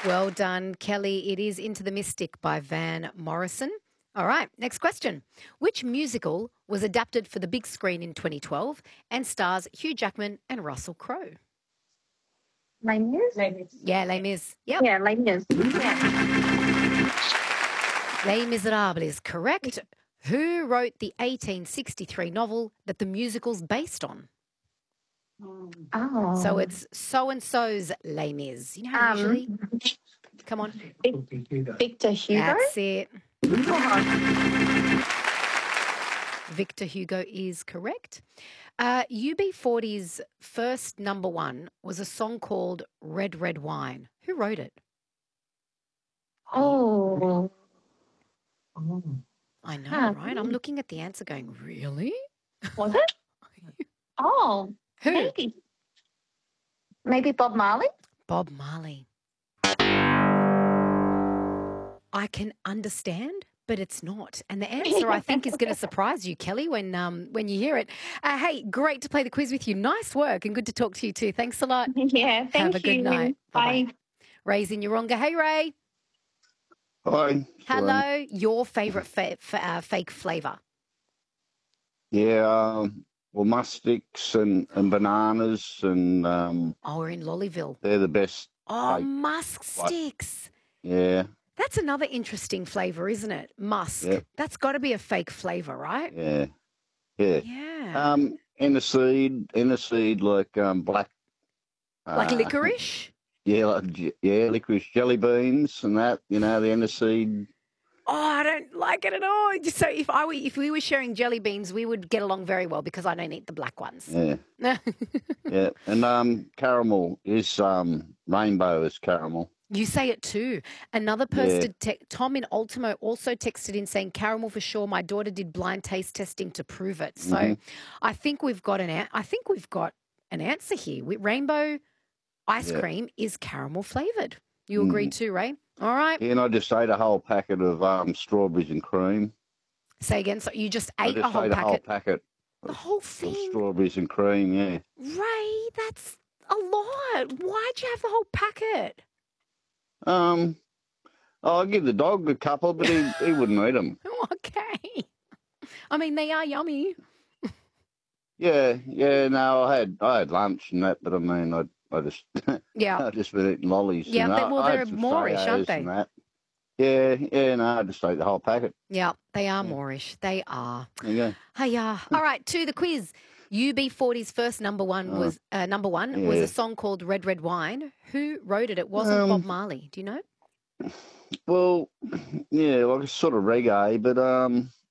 Well done, Kelly. It is Into the Mystic by Van Morrison. All right, next question. Which musical was adapted for the big screen in 2012 and stars Hugh Jackman and Russell Crowe? Les Mis? Les Mis. Yeah, Les Mis. Yep. Yeah, Les Mis. Yeah. Les Miserables is correct. Who wrote the 1863 novel that the musical's based on? Oh. So it's so-and-so's Les Mis. You know how usually... Come on. Victor Hugo? That's it. Victor Hugo is correct. UB40's first number one was a song called Red, Red Wine. Who wrote it? Oh. I know, right? I'm looking at the answer going, really? Was it? Oh. Who? Maybe Bob Marley? Bob Marley. I can understand, but it's not. And the answer, I think, is going to surprise you, Kelly, when you hear it. Hey, great to play the quiz with you. Nice work and good to talk to you too. Thanks a lot. Yeah, thank you. Have a good night. Bye. Bye-bye. Ray's in Yeronga. Hey, Ray. Hi. Hello. Your favourite fake flavour? Yeah, well, mustics and bananas and... we're in Lollyville. They're the best. Oh, musk sticks. Yeah. That's another interesting flavour, isn't it? Musk. Yep. That's got to be a fake flavour, right? Yeah. Yeah. Yeah. Aniseed, like black... like licorice? Yeah, licorice jelly beans and that, the aniseed. Oh, I don't like it at all. So if we were sharing jelly beans, we would get along very well because I don't eat the black ones. Yeah. Yeah. And caramel is rainbow is caramel. You say it too. Another person, Tom in Ultimo, also texted in saying caramel for sure. My daughter did blind taste testing to prove it. So I think we've got an answer here. Rainbow ice cream is caramel flavoured. You agree too, Ray? All right. Yeah, and I just ate a whole packet of strawberries and cream. Say again. So you just ate a whole packet? whole packet. The whole thing? Of strawberries and cream, yeah. Ray, that's a lot. Why'd you have the whole packet? I'll give the dog a couple, but he wouldn't eat them. Okay. I mean, they are yummy. Yeah. No, I had lunch and that, but I mean, I just I just been eating lollies. Yeah, they're Moorish, aren't they? Yeah. No, I just ate the whole packet. Yeah, they are Moorish. They are. There you go. Hey, all right. To the quiz. UB40's first number one was a song called Red Red Wine. Who wrote it? It wasn't Bob Marley. Do you know? Well, yeah, like it's sort of reggae, but